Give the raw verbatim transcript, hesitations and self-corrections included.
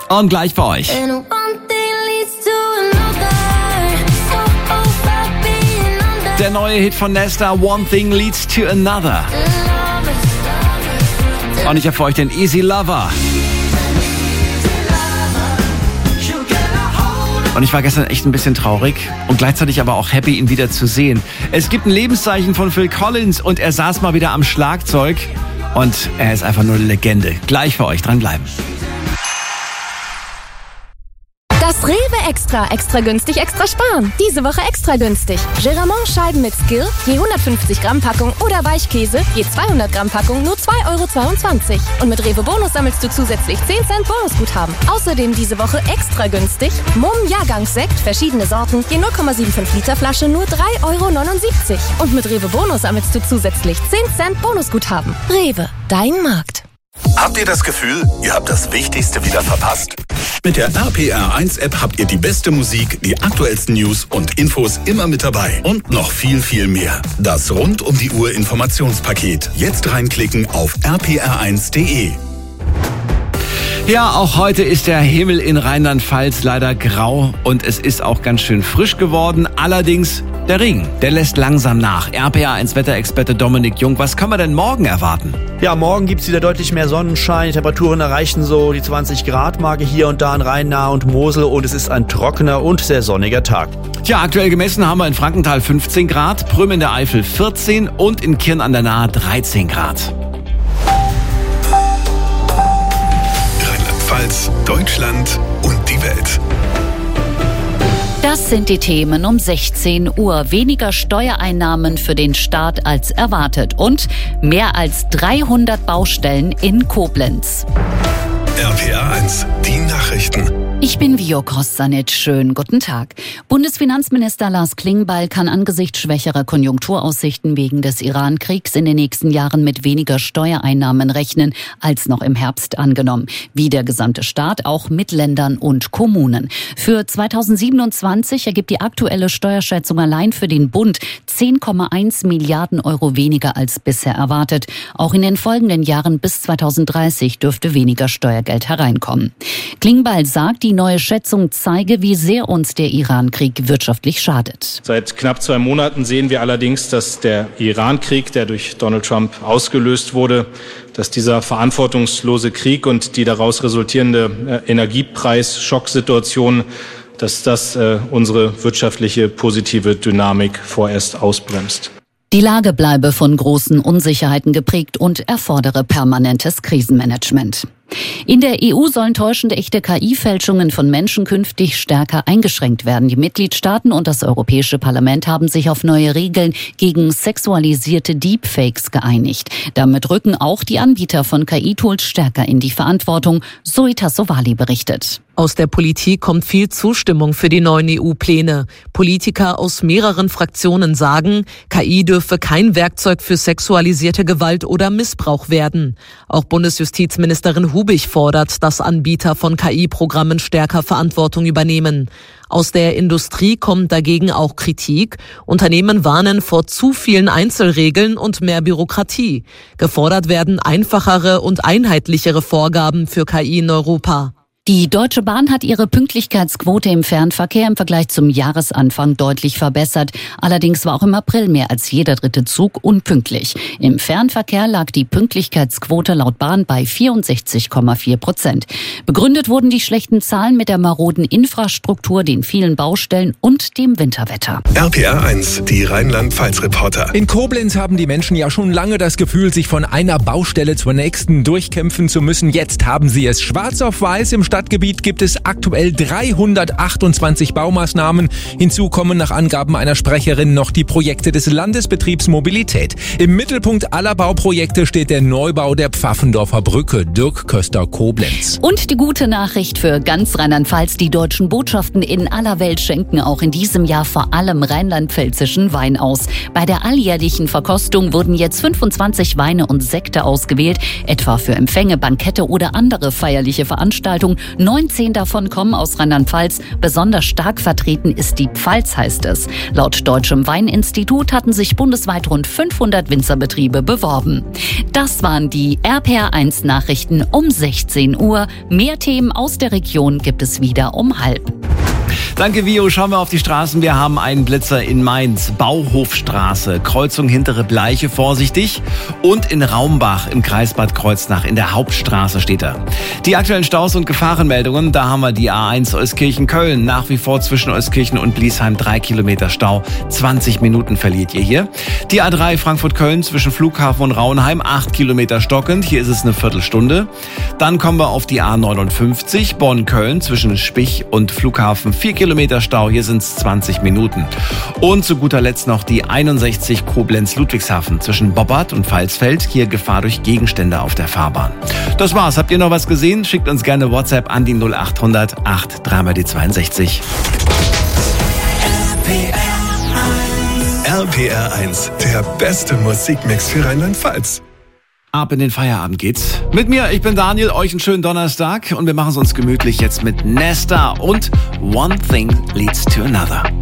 Und gleich bei euch. Der neue Hit von Nesta, One Thing Leads to Another. Und ich habe für euch den Easy Lover. Und ich war gestern echt ein bisschen traurig und gleichzeitig aber auch happy, ihn wieder zu sehen. Es gibt ein Lebenszeichen von Phil Collins und er saß mal wieder am Schlagzeug und er ist einfach nur eine Legende. Gleich für euch, dranbleiben. Das Rewe Extra, extra günstig, extra sparen. Diese Woche extra günstig. Geramont-Scheiben mit Skill, je hundertfünfzig Gramm Packung oder Weichkäse, je zweihundert Gramm Packung, nur zwei Euro zweiundzwanzig. Und mit Rewe Bonus sammelst du zusätzlich zehn Cent Bonusguthaben. Außerdem diese Woche extra günstig. Mumm Jahrgangssekt, verschiedene Sorten, je null Komma fünfundsiebzig Liter Flasche, nur drei Euro neunundsiebzig. Und mit Rewe Bonus sammelst du zusätzlich zehn Cent Bonusguthaben. Rewe, dein Markt. Habt ihr das Gefühl, ihr habt das Wichtigste wieder verpasst? Mit der R P R eins App habt ihr die beste Musik, die aktuellsten News und Infos immer mit dabei. Und noch viel, viel mehr. Das rund um die Uhr Informationspaket. Jetzt reinklicken auf r p r eins punkt d e. Ja, auch heute ist der Himmel in Rheinland-Pfalz leider grau und es ist auch ganz schön frisch geworden. Allerdings der Regen, der lässt langsam nach. R P R eins Wetterexperte Dominik Jung, was kann man denn morgen erwarten? Ja, morgen gibt's wieder deutlich mehr Sonnenschein. Die Temperaturen erreichen so die zwanzig Grad Marke hier und da in Rhein-Nahe und Mosel und es ist ein trockener und sehr sonniger Tag. Tja, aktuell gemessen haben wir in Frankenthal fünfzehn Grad, Prüm in der Eifel vierzehn und in Kirn an der Nahe dreizehn Grad. Rheinland-Pfalz, Deutschland und die Welt. Das sind die Themen um sechzehn Uhr. Weniger Steuereinnahmen für den Staat als erwartet und mehr als dreihundert Baustellen in Koblenz. R P R eins, die Nachrichten. Ich bin Vio Kostanic. Schönen guten Tag. Bundesfinanzminister Lars Klingbeil kann angesichts schwächerer Konjunkturaussichten wegen des Iran-Kriegs in den nächsten Jahren mit weniger Steuereinnahmen rechnen als noch im Herbst angenommen. Wie der gesamte Staat, auch mit Ländern und Kommunen. Für zweitausendsiebenundzwanzig ergibt die aktuelle Steuerschätzung allein für den Bund zehn Komma eins Milliarden Euro weniger als bisher erwartet. Auch in den folgenden Jahren bis zweitausenddreißig dürfte weniger Steuergeld hereinkommen. Klingbeil sagt, die neue Schätzung zeige, wie sehr uns der Iran-Krieg wirtschaftlich schadet. Seit knapp zwei Monaten sehen wir allerdings, dass der Iran-Krieg, der durch Donald Trump ausgelöst wurde, dass dieser verantwortungslose Krieg und die daraus resultierende äh, Energiepreis-Schocksituation, dass das äh, unsere wirtschaftliche positive Dynamik vorerst ausbremst. Die Lage bleibe von großen Unsicherheiten geprägt und erfordere permanentes Krisenmanagement. In der E U sollen täuschende echte K I-Fälschungen von Menschen künftig stärker eingeschränkt werden. Die Mitgliedstaaten und das Europäische Parlament haben sich auf neue Regeln gegen sexualisierte Deepfakes geeinigt. Damit rücken auch die Anbieter von K I-Tools stärker in die Verantwortung, Zoe Tassovali berichtet. Aus der Politik kommt viel Zustimmung für die neuen E U-Pläne. Politiker aus mehreren Fraktionen sagen, K I dürfe kein Werkzeug für sexualisierte Gewalt oder Missbrauch werden. Auch Bundesjustizministerin Hubig fordert, dass Anbieter von K I-Programmen stärker Verantwortung übernehmen. Aus der Industrie kommt dagegen auch Kritik. Unternehmen warnen vor zu vielen Einzelregeln und mehr Bürokratie. Gefordert werden einfachere und einheitlichere Vorgaben für K I in Europa. Die Deutsche Bahn hat ihre Pünktlichkeitsquote im Fernverkehr im Vergleich zum Jahresanfang deutlich verbessert. Allerdings war auch im April mehr als jeder dritte Zug unpünktlich. Im Fernverkehr lag die Pünktlichkeitsquote laut Bahn bei vierundsechzig Komma vier Prozent. Begründet wurden die schlechten Zahlen mit der maroden Infrastruktur, den vielen Baustellen und dem Winterwetter. R P R eins, die Rheinland-Pfalz-Reporter. In Koblenz haben die Menschen ja schon lange das Gefühl, sich von einer Baustelle zur nächsten durchkämpfen zu müssen. Jetzt haben sie es schwarz auf weiß. Im Stadtgebiet gibt es aktuell dreihundertachtundzwanzig Baumaßnahmen. Hinzu kommen nach Angaben einer Sprecherin noch die Projekte des Landesbetriebs Mobilität. Im Mittelpunkt aller Bauprojekte steht der Neubau der Pfaffendorfer Brücke. Dirk Köster, Koblenz. Und die gute Nachricht für ganz Rheinland-Pfalz: Die deutschen Botschaften in aller Welt schenken auch in diesem Jahr vor allem rheinland-pfälzischen Wein aus. Bei der alljährlichen Verkostung wurden jetzt fünfundzwanzig Weine und Sekte ausgewählt, etwa für Empfänge, Bankette oder andere feierliche Veranstaltungen. neunzehn davon kommen aus Rheinland-Pfalz. Besonders stark vertreten ist die Pfalz, heißt es. Laut Deutschem Weininstitut hatten sich bundesweit rund fünfhundert Winzerbetriebe beworben. Das waren die R P R eins Nachrichten um sechzehn Uhr. Mehr Themen aus der Region gibt es wieder um halb. Danke, Vio. Schauen wir auf die Straßen. Wir haben einen Blitzer in Mainz, Bauhofstraße, Kreuzung Hintere Bleiche, vorsichtig. Und in Raumbach im Kreis Bad Kreuznach in der Hauptstraße steht er. Die aktuellen Staus und Gefahrenmeldungen, da haben wir die A eins Euskirchen-Köln. Nach wie vor zwischen Euskirchen und Bliesheim drei Kilometer Stau. zwanzig Minuten verliert ihr hier. Die A drei Frankfurt-Köln zwischen Flughafen und Rauenheim, acht Kilometer stockend. Hier ist es eine Viertelstunde. Dann kommen wir auf die A neunundfünfzig Bonn-Köln zwischen Spich und Flughafen. vier Kilometer Stau, hier sind es zwanzig Minuten. Und zu guter Letzt noch die einundsechzig Koblenz-Ludwigshafen zwischen Boppard und Pfalzfeld. Hier Gefahr durch Gegenstände auf der Fahrbahn. Das war's. Habt ihr noch was gesehen? Schickt uns gerne WhatsApp an die null acht hundert acht drei mal die zweiundsechzig. R P R eins, der beste Musikmix für Rheinland-Pfalz. Ab in den Feierabend geht's. Mit mir, ich bin Daniel, euch einen schönen Donnerstag und wir machen es uns gemütlich jetzt mit Nesta und One Thing Leads to Another.